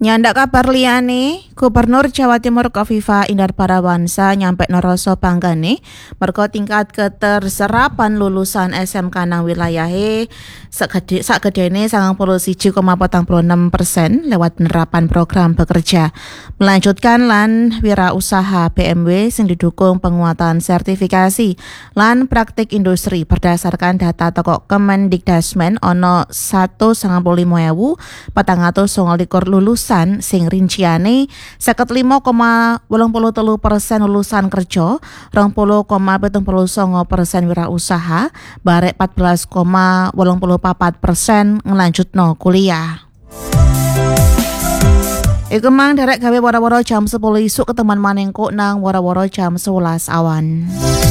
Nyandak kabar liyane, Gubernur Jawa Timur Kofifa Indar Parawansa nyampe noroso banggane merga tingkat keterserapan lulusan SMK nang wilayahe sakgedene 91,46% lewat penerapan program bekerja melanjutkan lan wirausaha BMW sing didukung penguatan sertifikasi lan praktik industri berdasarkan data toko Kemendikdasmen ono 195.429 lulusan sing rinciane 55,83% lulusan kerja, 20,79% wirausaha, barek 14,84% ngelanjutno kuliah. Iku mang derek gawe wara-wara jam 10 isuk ketemuan manengko nang wara-wara jam 11 awan.